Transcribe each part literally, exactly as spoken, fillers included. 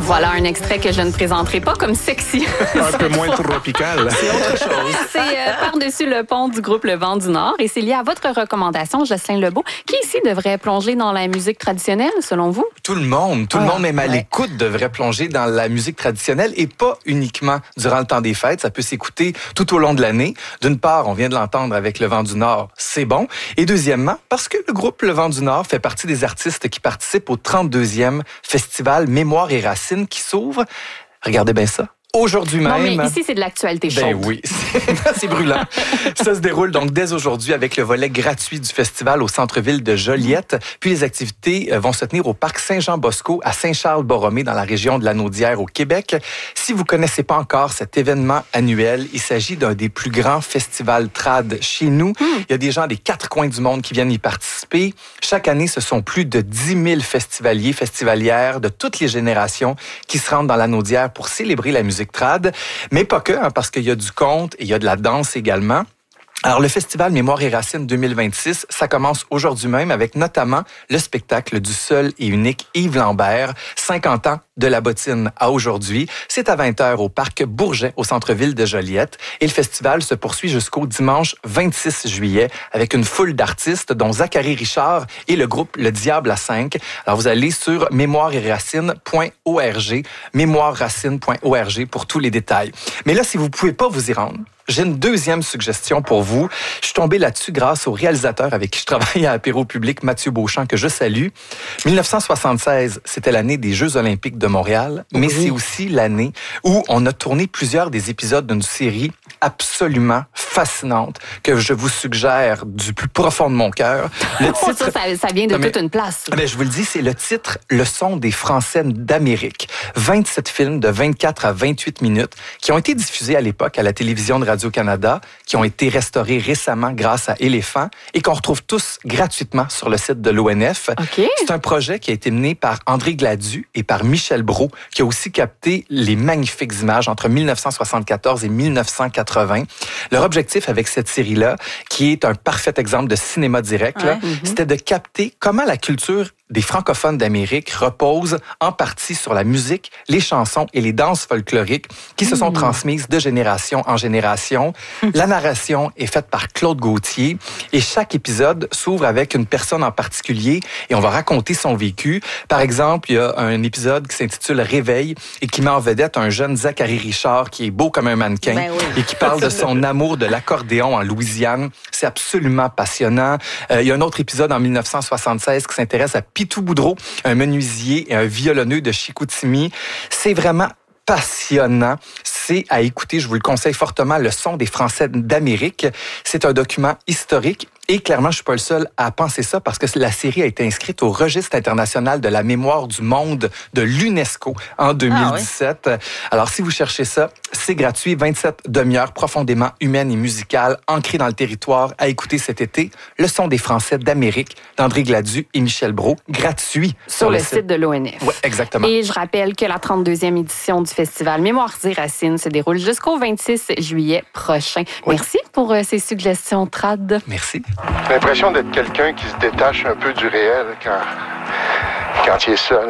Voilà un extrait que je ne présenterai pas comme sexy. Un peu moins tropical. C'est autre chose. C'est euh, Par-dessus le pont du groupe Le Vent du Nord et c'est lié à votre recommandation, Jocelyn Lebeau. Qui ici devrait plonger dans la musique traditionnelle, selon vous? Tout le monde, tout le Ah, monde, même à ouais. l'écoute, devrait plonger dans la musique traditionnelle et pas uniquement durant le temps des fêtes. Ça peut s'écouter tout au long de l'année. D'une part, on vient de l'entendre avec Le Vent du Nord, c'est bon. Et deuxièmement, parce que le groupe Le Vent du Nord fait partie des artistes qui participent au trente-deuxième Festival Mémoire et Racines qui s'ouvre. Regardez bien ça. Aujourd'hui même. Non, mais ici, c'est de l'actualité chaude. Ben oui, c'est, c'est brûlant. Ça se déroule donc dès aujourd'hui avec le volet gratuit du festival au centre-ville de Joliette. Puis les activités vont se tenir au parc Saint-Jean-Bosco à Saint-Charles-Borromée dans la région de la Naudière au Québec. Si vous connaissez pas encore cet événement annuel, il s'agit d'un des plus grands festivals trad chez nous. Mm. Il y a des gens des quatre coins du monde qui viennent y participer. Chaque année, ce sont plus de dix mille festivaliers, festivalières de toutes les générations qui se rendent dans la Naudière pour célébrer la musique trad, mais pas que, hein, parce qu'il y a du conte et il y a de la danse également. Alors, le Festival Mémoire et Racines deux mille vingt-six, ça commence aujourd'hui même avec notamment le spectacle du seul et unique Yves Lambert, cinquante ans de la bottine à aujourd'hui. C'est à vingt heures au parc Bourget, au centre-ville de Joliette. Et le festival se poursuit jusqu'au dimanche vingt-six juillet avec une foule d'artistes, dont Zachary Richard et le groupe Le Diable à cinq. Alors, vous allez sur mémoire et racines point org, mémoire racines point org pour tous les détails. Mais là, si vous pouvez pas vous y rendre, j'ai une deuxième suggestion pour vous. Je suis tombé là-dessus grâce au réalisateur avec qui je travaille à Apéro Public, Mathieu Beauchamp, que je salue. dix-neuf cent soixante-seize, c'était l'année des Jeux olympiques de Montréal, mais oui. C'est aussi l'année où on a tourné plusieurs des épisodes d'une série absolument fascinante que je vous suggère du plus profond de mon cœur. Le titre, ça, ça, ça vient de non, mais, toute une place. Mais je vous le dis, c'est le titre « Le son des Français d'Amérique ». vingt-sept films de vingt-quatre à vingt-huit minutes qui ont été diffusés à l'époque à la télévision de Radio-Canada, qui ont été restaurés récemment grâce à Éléphant et qu'on retrouve tous gratuitement sur le site de l'O N F. Okay. C'est un projet qui a été mené par André Gladu et par Michel Brault, qui a aussi capté les magnifiques images entre dix-neuf cent soixante-quatorze et dix-neuf cent quatre-vingts. Leur objectif avec cette série-là, qui est un parfait exemple de cinéma direct, ouais. là, mm-hmm. c'était de capter comment la culture des francophones d'Amérique repose en partie sur la musique, les chansons et les danses folkloriques qui se sont mmh. transmises de génération en génération. Mmh. La narration est faite par Claude Gauthier et chaque épisode s'ouvre avec une personne en particulier et on va raconter son vécu. Par exemple, il y a un épisode qui s'intitule Réveil et qui met en vedette un jeune Zachary Richard qui est beau comme un mannequin ben oui. et qui parle de son amour de l'accordéon en Louisiane. C'est absolument passionnant. Euh, il y a un autre épisode en dix-neuf cent soixante-seize qui s'intéresse à Pitou Boudreau, un menuisier et un violonneux de Chicoutimi. C'est vraiment passionnant. C'est à écouter, je vous le conseille fortement, Le son des Français d'Amérique. C'est un document historique et clairement, je suis pas le seul à penser ça parce que la série a été inscrite au Registre international de la mémoire du monde de l'UNESCO en deux mille dix-sept. Ah, oui. Alors, si vous cherchez ça, c'est gratuit. vingt-sept demi-heures profondément humaines et musicales ancrées dans le territoire à écouter cet été. Le son des Français d'Amérique d'André Gladu et Michel Brault, gratuit sur, sur le, le site, site de l'O N F. Oui, exactement. Et je rappelle que la trente-deuxième édition du festival Mémoires et Racines se déroule jusqu'au vingt-six juillet prochain. Oui. Merci pour euh, ces suggestions trad. Merci. J'ai l'impression d'être quelqu'un qui se détache un peu du réel quand, quand il est seul.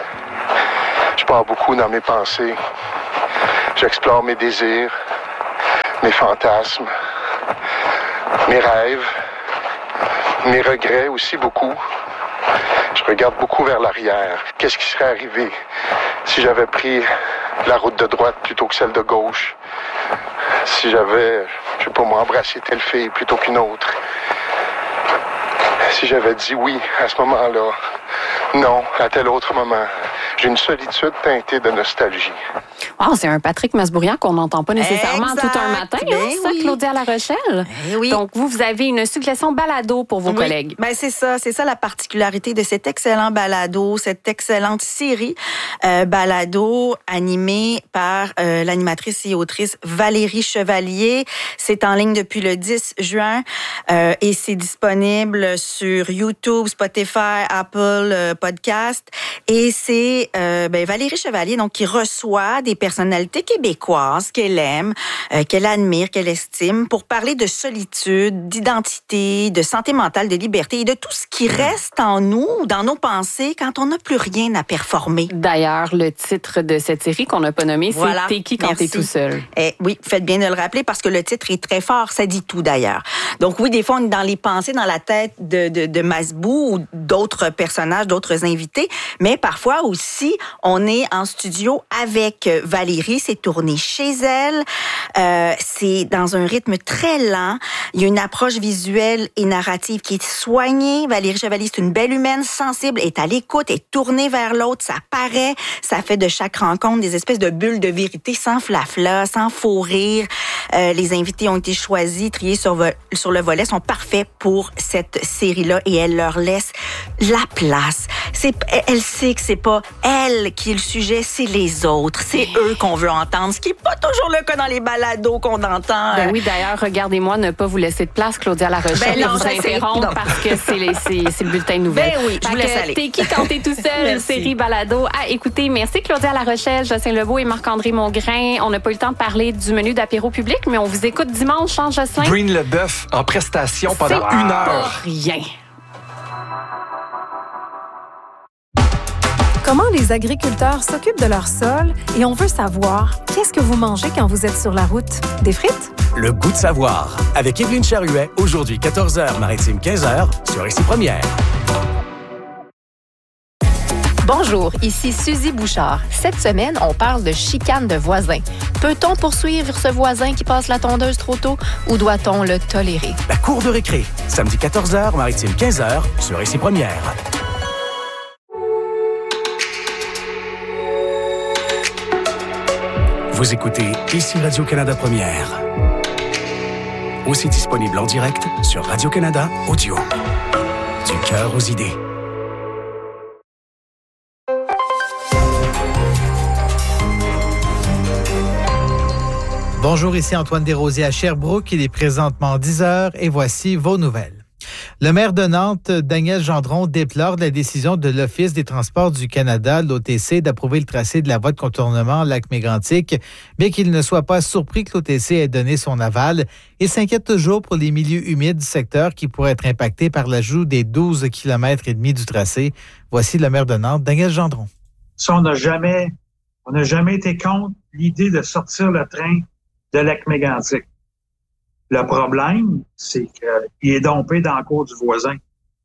Je pars beaucoup dans mes pensées. J'explore mes désirs, mes fantasmes, mes rêves, mes regrets aussi beaucoup. Je regarde beaucoup vers l'arrière. Qu'est-ce qui serait arrivé si j'avais pris la route de droite plutôt que celle de gauche? Si j'avais, je sais pas moi, embrassé telle fille plutôt qu'une autre? Si j'avais dit oui à ce moment-là, non à tel autre moment. J'ai une solitude teintée de nostalgie. Wow, c'est un Patrick Masbourian qu'on n'entend pas nécessairement exact. Tout un matin, ben hein, ça, oui. Claudia La Rochelle. Ben oui. Donc, vous, vous avez une suggestion balado pour vos oui. collègues. Ben c'est ça, c'est ça la particularité de cet excellent balado, cette excellente série euh, balado animée par euh, l'animatrice et autrice Valérie Chevalier. C'est en ligne depuis le dix juin euh, et c'est disponible sur YouTube, Spotify, Apple euh, Podcast et c'est euh, ben, Valérie Chevalier, donc, qui reçoit des personnalités québécoises qu'elle aime, euh, qu'elle admire, qu'elle estime, pour parler de solitude, d'identité, de santé mentale, de liberté et de tout ce qui reste en nous, dans nos pensées, quand on n'a plus rien à performer. D'ailleurs, le titre de cette série qu'on n'a pas nommé, c'est voilà. T'es qui quand Merci. T'es tout seul? Eh, oui, faites bien de le rappeler parce que le titre est très fort, ça dit tout d'ailleurs. Donc oui, des fois, on est dans les pensées, dans la tête de, de, de Masbou ou d'autres personnages, d'autres invités, mais parfois aussi, on est en studio avec Valérie, c'est tourné chez elle, euh, c'est dans un rythme très lent, il y a une approche visuelle et narrative qui est soignée. Valérie Chevalier, c'est une belle humaine, sensible, est à l'écoute, est tournée vers l'autre, ça paraît, ça fait de chaque rencontre des espèces de bulles de vérité sans flafla, sans faux rire. Euh, les invités ont été choisis, triés sur, vo- sur le volet, sont parfaits pour cette série-là et elle leur laisse la place. C'est, elle sait que c'est pas elle qui est le sujet, c'est les autres. C'est eux qu'on veut entendre, ce qui n'est pas toujours le cas dans les balados qu'on entend. Ben oui, d'ailleurs, regardez-moi ne pas vous laisser de place, Claudia Larochelle, ben non, vous interrompre parce que c'est, les, c'est, c'est le bulletin de nouvelles. Ben oui, je vous laisse aller. T'es qui quand t'es tout seul, une série balado à écouter. Merci Claudia Larochelle, Jocelyn Lebeau et Marc-André Mongrain. On n'a pas eu le temps de parler du menu d'apéro public, mais on vous écoute dimanche, hein, Jocelyn? Brune Leboeuf en prestation pendant c'est une pas heure. Rien. Comment les agriculteurs s'occupent de leur sol et on veut savoir qu'est-ce que vous mangez quand vous êtes sur la route? Des frites? Le goût de savoir avec Évelyne Charuet, aujourd'hui quatorze heures, Maritime quinze heures, sur Ici Première. Bonjour, ici Suzy Bouchard. Cette semaine, on parle de chicane de voisins. Peut-on poursuivre ce voisin qui passe la tondeuse trop tôt ou doit-on le tolérer? La cour de récré, samedi quatorze heures, Maritime quinze heures, sur Ici Première. Vous écoutez Ici Radio-Canada Première. Aussi disponible en direct sur Radio-Canada Audio. Du cœur aux idées. Bonjour, ici Antoine Desrosiers à Sherbrooke. Il est présentement dix heures et voici vos nouvelles. Le maire de Nantes, Daniel Gendron, déplore la décision de l'Office des transports du Canada, l'O T C, d'approuver le tracé de la voie de contournement Lac-Mégantic. Bien qu'il ne soit pas surpris que l'O T C ait donné son aval, il s'inquiète toujours pour les milieux humides du secteur qui pourraient être impactés par l'ajout des douze kilomètres et demi du tracé. Voici le maire de Nantes, Daniel Gendron. Ça, on n'a jamais, on n'a jamais été contre l'idée de sortir le train de Lac-Mégantic. Le problème, c'est qu'il est dompé dans la cour du voisin.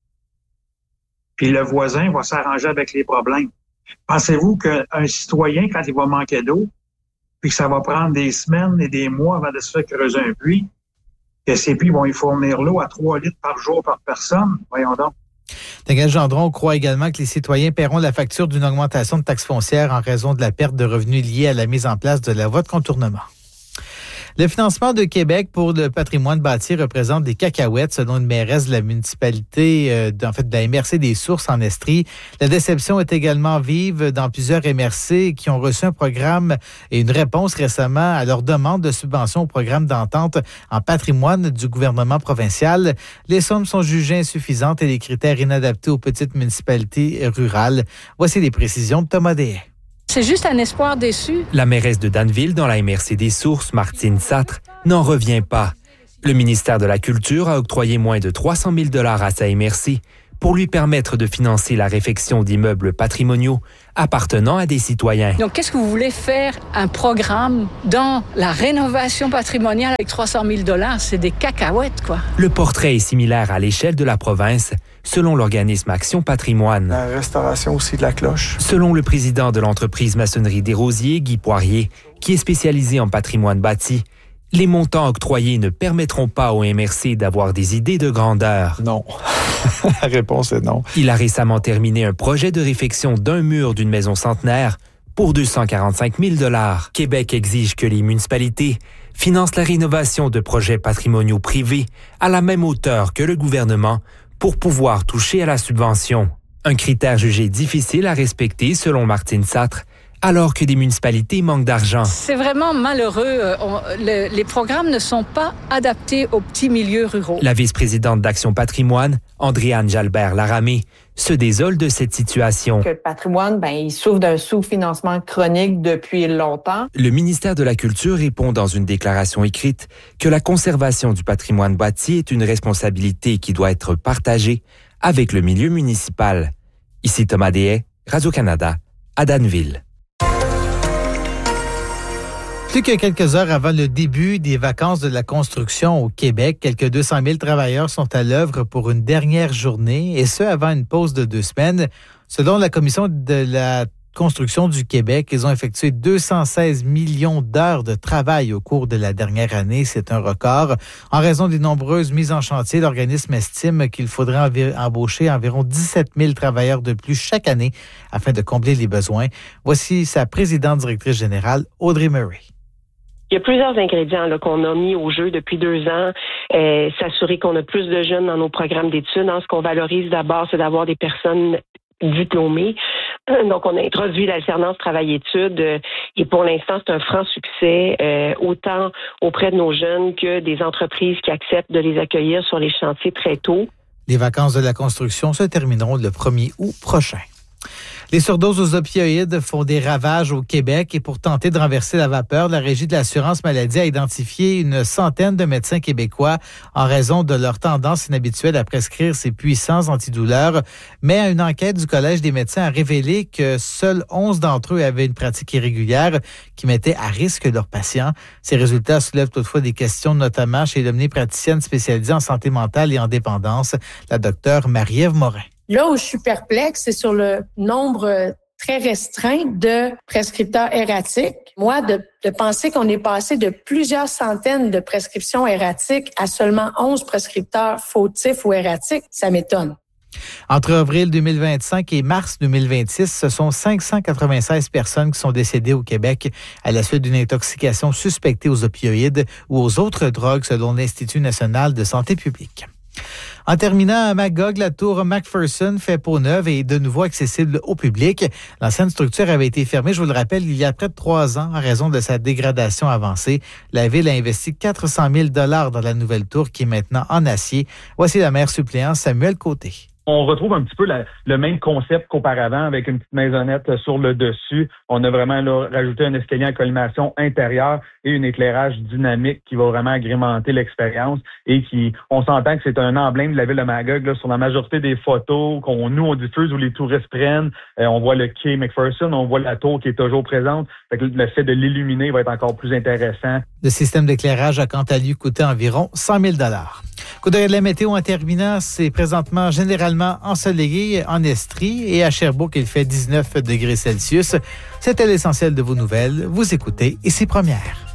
Puis le voisin va s'arranger avec les problèmes. Pensez-vous qu'un citoyen, quand il va manquer d'eau, puis que ça va prendre des semaines et des mois avant de se faire creuser un puits, que ces puits vont y fournir l'eau à trois litres par jour par personne? Voyons donc. Daniel Gendron croit également que les citoyens paieront la facture d'une augmentation de taxes foncières en raison de la perte de revenus liée à la mise en place de la voie de contournement. Le financement de Québec pour le patrimoine bâti représente des cacahuètes, selon une mairesse de la municipalité, euh, en fait, de la M R C des Sources en Estrie. La déception est également vive dans plusieurs M R C qui ont reçu un programme et une réponse récemment à leur demande de subvention au programme d'entente en patrimoine du gouvernement provincial. Les sommes sont jugées insuffisantes et les critères inadaptés aux petites municipalités rurales. Voici les précisions de Thomas Dehaye. C'est juste un espoir déçu. La mairesse de Danville, dans la M R C des Sources, Martine Satre, n'en revient pas. Le ministère de la Culture a octroyé moins de trois cent mille dollars à sa M R C pour lui permettre de financer la réfection d'immeubles patrimoniaux appartenant à des citoyens. Donc, qu'est-ce que vous voulez faire? Un programme dans la rénovation patrimoniale avec trois cent mille dollars? C'est des cacahuètes, quoi. Le portrait est similaire à l'échelle de la province, selon l'organisme Action Patrimoine. La restauration aussi de la cloche. Selon le président de l'entreprise Maçonnerie des Rosiers, Guy Poirier, qui est spécialisé en patrimoine bâti, les montants octroyés ne permettront pas au M R C d'avoir des idées de grandeur. Non. La réponse est non. Il a récemment terminé un projet de réfection d'un mur d'une maison centenaire pour deux cent quarante-cinq mille dollars. Québec exige que les municipalités financent la rénovation de projets patrimoniaux privés à la même hauteur que le gouvernement pour pouvoir toucher à la subvention. Un critère jugé difficile à respecter selon Martine Satre, alors que des municipalités manquent d'argent. C'est vraiment malheureux. On, le, les programmes ne sont pas adaptés aux petits milieux ruraux. La vice-présidente d'Action Patrimoine, Andréanne Jalbert-Laramé, se désole de cette situation. Que le patrimoine, ben, il souffre d'un sous-financement chronique depuis longtemps. Le ministère de la Culture répond dans une déclaration écrite que la conservation du patrimoine bâti est une responsabilité qui doit être partagée avec le milieu municipal. Ici Thomas Deshaies, Radio-Canada, à Danville. Plus que quelques heures avant le début des vacances de la construction au Québec, quelques deux cent mille travailleurs sont à l'œuvre pour une dernière journée, et ce, avant une pause de deux semaines. Selon la Commission de la construction du Québec, ils ont effectué deux cent seize millions d'heures de travail au cours de la dernière année. C'est un record. En raison des nombreuses mises en chantier, l'organisme estime qu'il faudrait env- embaucher environ dix-sept mille travailleurs de plus chaque année afin de combler les besoins. Voici sa présidente directrice générale, Audrey Murray. Il y a plusieurs ingrédients là, qu'on a mis au jeu depuis deux ans. Euh, s'assurer qu'on a plus de jeunes dans nos programmes d'études. Hein. Ce qu'on valorise d'abord, c'est d'avoir des personnes diplômées. Donc, on a introduit l'alternance travail-études euh, et pour l'instant, c'est un franc succès, euh, autant auprès de nos jeunes que des entreprises qui acceptent de les accueillir sur les chantiers très tôt. Les vacances de la construction se termineront le premier août prochain. Les surdoses aux opioïdes font des ravages au Québec et pour tenter de renverser la vapeur, la Régie de l'assurance maladie a identifié une centaine de médecins québécois en raison de leur tendance inhabituelle à prescrire ces puissants antidouleurs. Mais une enquête du Collège des médecins a révélé que seuls onze d'entre eux avaient une pratique irrégulière qui mettait à risque leurs patients. Ces résultats soulèvent toutefois des questions, notamment chez l'omnipraticienne spécialisée en santé mentale et en dépendance, la docteure Marie-Ève Morin. Là où je suis perplexe, c'est sur le nombre très restreint de prescripteurs erratiques. Moi, de, de penser qu'on est passé de plusieurs centaines de prescriptions erratiques à seulement onze prescripteurs fautifs ou erratiques, ça m'étonne. Entre avril deux mille vingt-cinq et mars deux mille vingt-six, ce sont cinq cent quatre-vingt-seize personnes qui sont décédées au Québec à la suite d'une intoxication suspectée aux opioïdes ou aux autres drogues, selon l'Institut national de santé publique. En terminant, à Magog, la tour McPherson fait peau neuve et est de nouveau accessible au public. L'ancienne structure avait été fermée, je vous le rappelle, il y a près de trois ans en raison de sa dégradation avancée. La Ville a investi quatre cent mille dollars dans la nouvelle tour qui est maintenant en acier. Voici la maire suppléante Samuel Côté. On retrouve un petit peu la, le même concept qu'auparavant avec une petite maisonnette sur le dessus. On a vraiment là, rajouté un escalier à collimation intérieure et un éclairage dynamique qui va vraiment agrémenter l'expérience et qui, on s'entend que c'est un emblème de la ville de Magog là, sur la majorité des photos qu'on nous on diffuse où les touristes prennent. Euh, on voit le quai McPherson, on voit la tour qui est toujours présente. Fait que le fait de l'illuminer va être encore plus intéressant. Le système d'éclairage a quant à lui coûté environ cent mille dollars. Coup d'œil de la météo en terminant, c'est présentement généralement ensoleillé en Estrie et à Sherbrooke, il fait dix-neuf degrés Celsius. C'était l'essentiel de vos nouvelles. Vous écoutez Ici Première.